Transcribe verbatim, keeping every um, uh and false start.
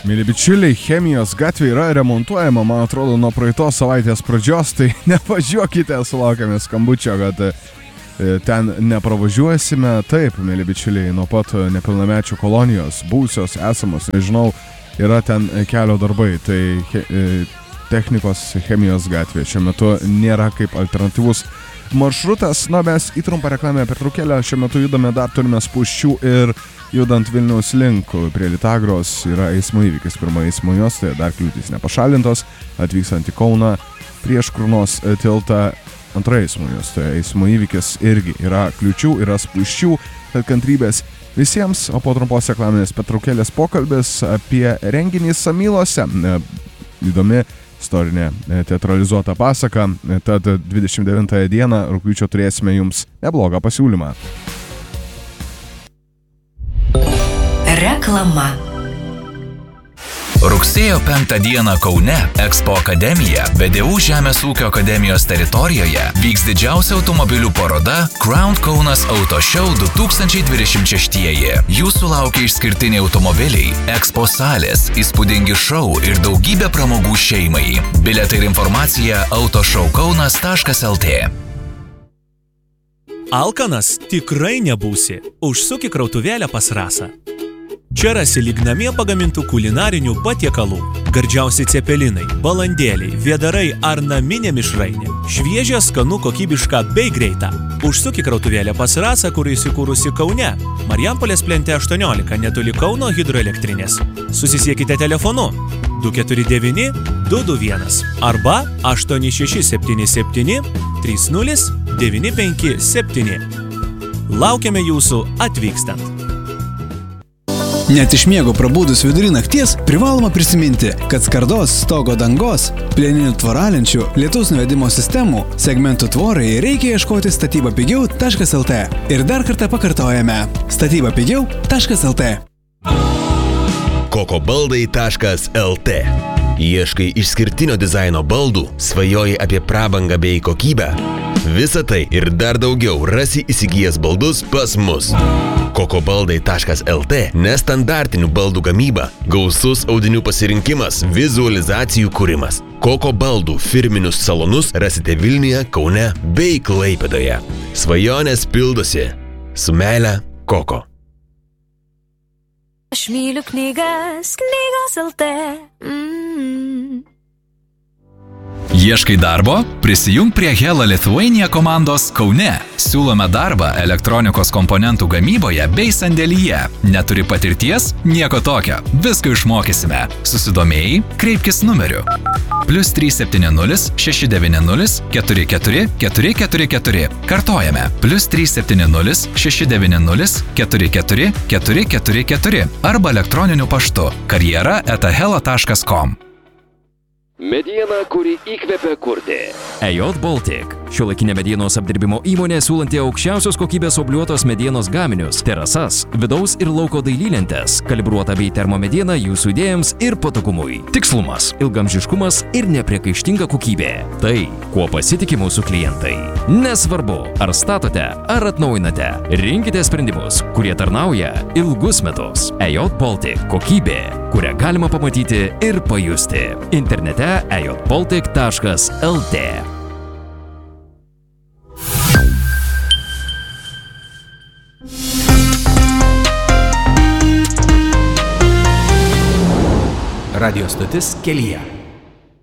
Mėly bičiuliai, Chemijos gatvė yra remontuojama, man atrodo, nuo praeitos savaitės pradžios, tai nevažiuokite, sulaukėme skambučio, kad ten nepravažiuosime. Taip, mėly bičiuliai, nuo pat nepilnamečių kolonijos, būsios, esamos, nežinau, yra ten kelio darbai, tai he, technikos Chemijos gatvė šiuo metu nėra kaip alternatyvus maršrutas. Na, mes į trumpą reklamę pertraukėlę šiuo metu judame, dar turime spūsčių ir judant Vilniaus link prie Litagros yra eismo įvykis. Pirma eismo juostoje dar kliūtys nepašalintos, atvykstant į Kauną prieš Krūnos tiltą. Antra eismo juostoje eismo įvykis irgi yra kliūčių, yra spūsčių, tad kantrybės visiems, o po trumpos reklaminės pertraukėlės pokalbis apie renginį Samylose. Įdomi istorinė teatralizuota pasaka, tad dvidešimt devintąją dieną rugpjūčio turėsime jums neblogą pasiūlymą. Reklama. Rugsėjo penktą dieną Kaune Expo Akademija V D U Žemės ūkio akademijos teritorijoje vyks didžiausia automobilių paroda Crown Kaunas Auto Show du tūkstančiai dvidešimt šeši. Jūsų laukia išskirtiniai automobiliai, Expo salės, įspūdingi šou ir daugybė pramogų šeimai. Bilietai ir informacija autoshowkaunas taškas el tė. Alkanas tikrai nebūsi. Užsuk į krautuvėlę pas Rasą. Čia rasi lyg namie pagamintų kulinarinių patiekalų. Gardžiausi cepelinai, balandėliai, vėdarai ar naminė mišrainė. Šviežia, skanu, kokybiška bei greita. Užsuk į krautuvėlę pas Rasą, kuri įsikūrusi Kaune. Marijampolės plente aštuoniolika, netoli Kauno hidroelektrinės. Susisiekite telefonu du keturi devyni du du vienas arba aštuoni šeši septyni septyni trys nulis devyni penki septyni. Laukiame jūsų atvykstant. Net iš miego prabudus vidury nakties privaloma prisiminti, kad skardos, stogo dangos, plieninių tvoralenčių, lietaus nuvedimo sistemų, segmentų tvorai reikia ieškoti statybapigiau taškas el tė. Ir dar kartą pakartojame statybapigiau taškas el tė. kokobaldai taškas el tė. Ieškai išskirtinio dizaino baldų, svajoji apie prabangą bei kokybę. Visą tai ir dar daugiau rasi įsigijęs baldus pas mus. kokobaldai taškas el tė nestandartinių baldų gamyba, gausus audinių pasirinkimas, vizualizacijų kūrimas. Koko baldų firminius salonus rasite Vilniuje, Kaune bei Klaipėdoje. Svajonės pildosi. Su meile, Koko. Aš myliu knygas, knygos el tė. Mm. Ieškai darbo? Prisijung prie Hella Lithuania komandos Kaune. Siūlome darbą elektronikos komponentų gamyboje bei sandėlyje. Neturi patirties? Nieko tokio. Viską išmokysime. Susidomėjai? Kreipkis numeriu. Plius trys septyni nulis šeši devyni nulis keturi keturi keturi keturi keturi. Kartojame. Plius trys septyni nulis šeši devyni nulis keturi keturi keturi keturi keturi. Arba elektroniniu paštu karjera eta hella taškas kom. Mediena, kuri įkvepia kurti. E J Baltic. Šiuolaikinė medienos apdirbimo įmonė siūlanti aukščiausios kokybės obliuotos medienos gaminius, terasas, vidaus ir lauko dailylentes, kalibruota bei termomediena jūsų idėjams ir patogumui. Tikslumas, ilgamžiškumas ir nepriekaištinga kokybė. Tai, kuo pasitiki mūsų klientai. Nesvarbu, ar statote, ar atnaujinate, rinkite sprendimus, kurie tarnauja ilgus metus. E J Baltic kokybė, kurią galima pamatyti ir pajusti. Internete e j baltic taškas el tė. Radio stotis kelyje.